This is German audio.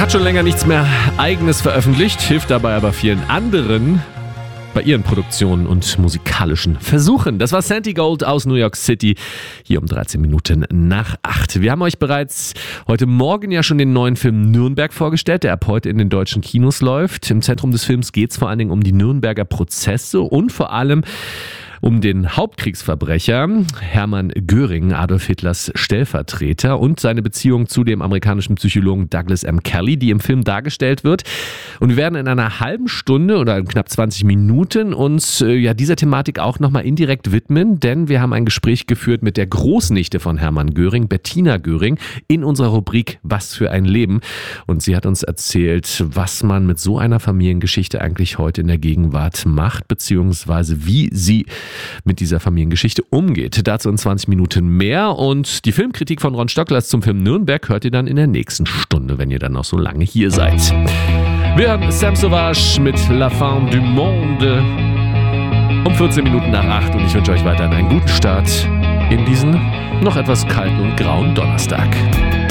Hat schon länger nichts mehr Eigenes veröffentlicht, hilft dabei aber vielen anderen bei ihren Produktionen und musikalischen Versuchen. Das war Santi Gold aus New York City, hier um 13 Minuten nach 8. Wir haben euch bereits heute Morgen ja schon den neuen Film Nürnberg vorgestellt, der ab heute in den deutschen Kinos läuft. Im Zentrum des Films geht es vor allen Dingen um die Nürnberger Prozesse und vor allem um den Hauptkriegsverbrecher Hermann Göring, Adolf Hitlers Stellvertreter, und seine Beziehung zu dem amerikanischen Psychologen Douglas M. Kelly, die im Film dargestellt wird. Und wir werden in einer halben Stunde oder in knapp 20 Minuten uns dieser Thematik auch nochmal indirekt widmen, denn wir haben ein Gespräch geführt mit der Großnichte von Hermann Göring, Bettina Göring, in unserer Rubrik Was für ein Leben. Und sie hat uns erzählt, was man mit so einer Familiengeschichte eigentlich heute in der Gegenwart macht, beziehungsweise wie sie mit dieser Familiengeschichte umgeht. Dazu in 20 Minuten mehr, und die Filmkritik von Ron Stocklers zum Film Nürnberg hört ihr dann in der nächsten Stunde, wenn ihr dann noch so lange hier seid. Wir hören Sam Sauvage mit La Fin du Monde um 14 Minuten nach 8 und ich wünsche euch weiterhin einen guten Start in diesen noch etwas kalten und grauen Donnerstag.